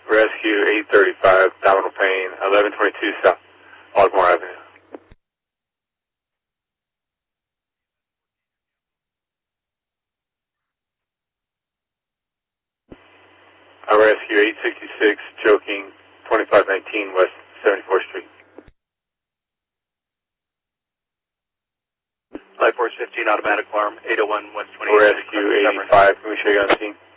Rescue 835, abdominal pain, 1122 South Baltimore Avenue. Rescue 866, choking, 2519 West 74th Street. Life Force 15, automatic alarm, 801 West 28th. Rescue 85, can we show you on scene?